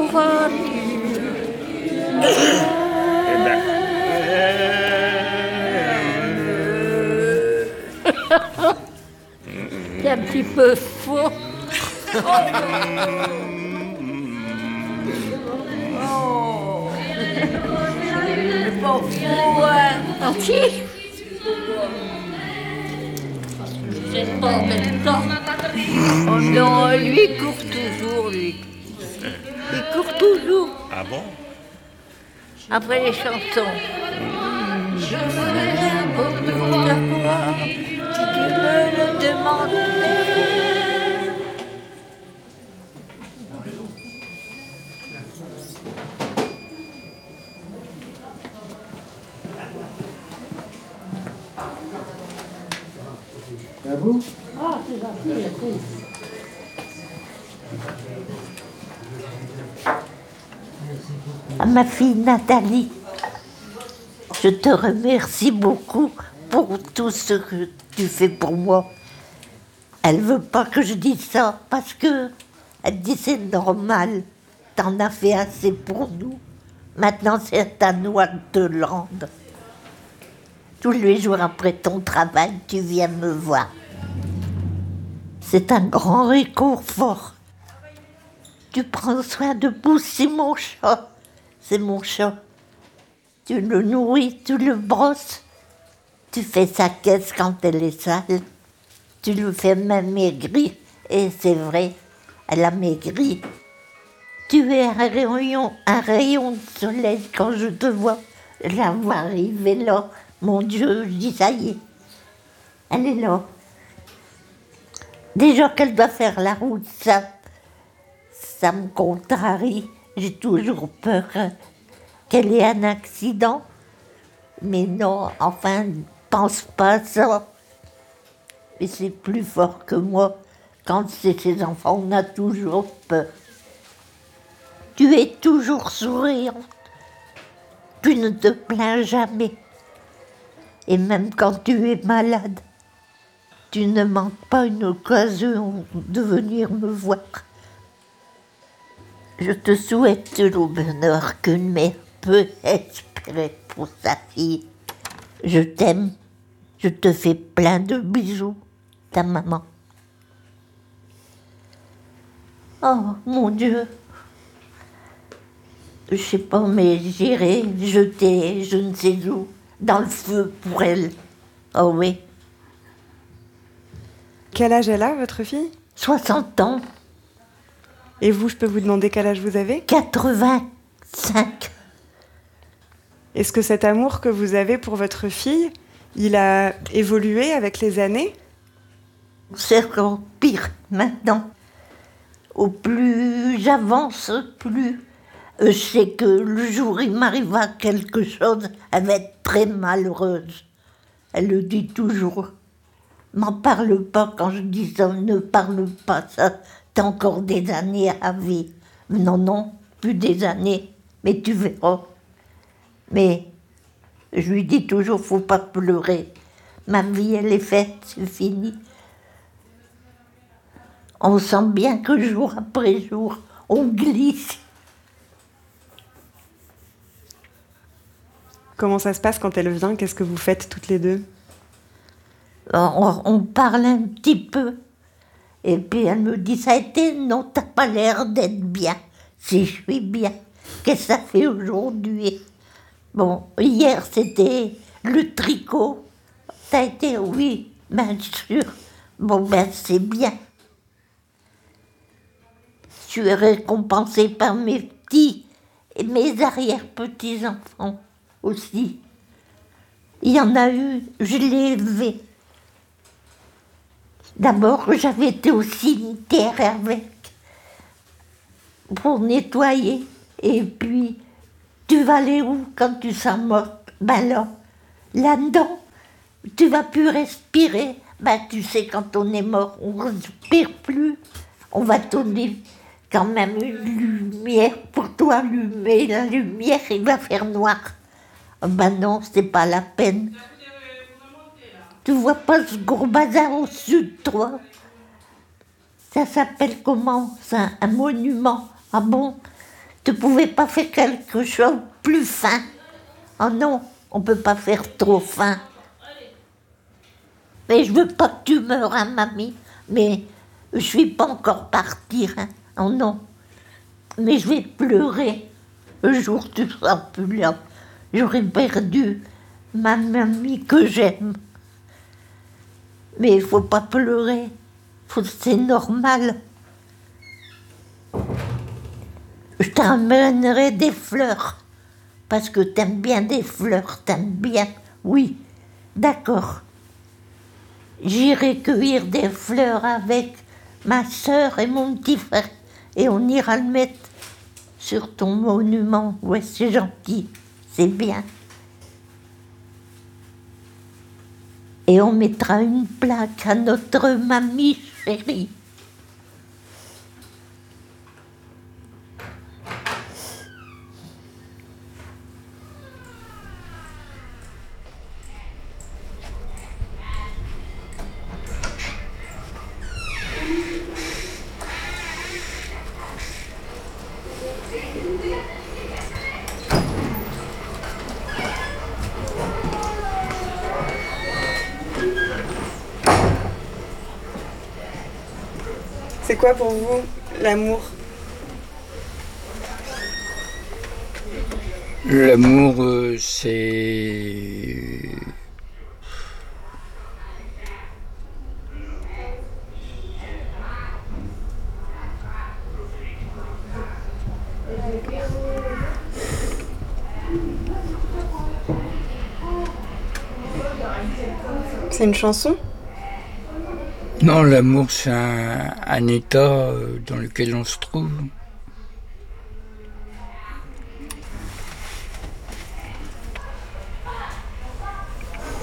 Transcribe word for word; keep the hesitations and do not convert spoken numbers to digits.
voiture. Eh ben. C'est un petit peu faux. Oh, c'est pas fou, hein. Ah si. C'est pas en même temps. Oh non, lui il court toujours, lui. Il court toujours Ah bon? après les chansons. Je ferai pour te voir si tu me le demandes. À vous? Ah, c'est gentil, merci. À ma fille Nathalie, je te remercie beaucoup pour tout ce que tu fais pour moi. Elle veut pas que je dise ça parce que elle dit c'est normal, t'en as fait assez pour nous. Maintenant c'est à nous de te le rendre. Tous les jours après ton travail, tu viens me voir. C'est un grand réconfort. Tu prends soin de Poussy, mon chat. C'est mon chat. Tu le nourris, tu le brosses. Tu fais sa caisse quand elle est sale. Tu le fais même maigrir. Et c'est vrai, elle a maigri. Tu es un rayon, un rayon de soleil quand je te vois. La vois arriver là. Mon Dieu, je dis ça y est. Elle est là. Déjà qu'elle doit faire la route, ça, ça me contrarie. J'ai toujours peur qu'elle ait un accident. Mais non, enfin, ne pense pas à ça. Mais c'est plus fort que moi. Quand c'est ses enfants, on a toujours peur. Tu es toujours souriante. Tu ne te plains jamais. Et même quand tu es malade, tu ne manques pas une occasion de venir me voir. Je te souhaite le bonheur qu'une mère peut espérer pour sa fille. Je t'aime, je te fais plein de bisous, ta maman. Oh mon Dieu, je sais pas, mais j'irai jeter je ne sais où, dans le feu pour elle. Oh oui. Quel âge elle a, votre fille? soixante ans. Et vous, je peux vous demander quel âge vous avez? quatre-vingt-cinq. Est-ce que cet amour que vous avez pour votre fille, il a évolué avec les années? C'est encore pire maintenant. Au plus j'avance, plus je sais que le jour où il m'arrivera quelque chose, elle va être très malheureuse. Elle le dit toujours. M'en parle pas quand je dis ça, ne parle pas ça. T'as encore des années à vivre. Non, non, plus des années, mais tu verras. Mais je lui dis toujours, faut pas pleurer. Ma vie, elle est faite, c'est fini. On sent bien que jour après jour, on glisse. Comment ça se passe quand elle vient? Qu'est-ce que vous faites toutes les deux? On, on parle un petit peu. Et puis elle me dit, ça a été? Non, t'as pas l'air d'être bien. Si je suis bien, qu'est-ce que ça fait aujourd'hui? Bon, hier c'était le tricot. T'as été? Oui, bien sûr. Bon, ben c'est bien. Je suis récompensée par mes petits et mes arrière-petits-enfants aussi. Il y en a eu, je l'ai élevé. D'abord, j'avais été au cimetière avec, pour nettoyer. Et puis, tu vas aller où quand tu seras morte? Ben là, là-dedans, tu vas plus respirer. Ben tu sais, quand on est mort, on ne respire plus. On va te donner quand même une lumière pour toi allumer. La lumière, il va faire noir. Ben non, c'est pas la peine. Tu vois pas ce gros bazar au-dessus de toi? Ça s'appelle comment? C'est un, un monument. Ah bon? Tu pouvais pas faire quelque chose de plus fin? Oh non, on peut pas faire trop fin. Mais je veux pas que tu meures, hein, mamie. Mais je suis pas encore partie, hein. Oh non. Mais je vais pleurer le jour où tu seras plus là. J'aurais perdu ma mamie que j'aime. Mais il faut pas pleurer. Faut, c'est normal. Je t'amènerai des fleurs. Parce que t'aimes bien des fleurs, t'aimes bien. Oui, d'accord. J'irai cueillir des fleurs avec ma sœur et mon petit frère. Et on ira le mettre sur ton monument. Ouais, c'est gentil, c'est bien. Et on mettra une plaque à notre mamie chérie. C'est quoi pour vous l'amour? L'amour, euh, c'est... C'est une chanson? Non, l'amour, c'est un, un état dans lequel on se trouve.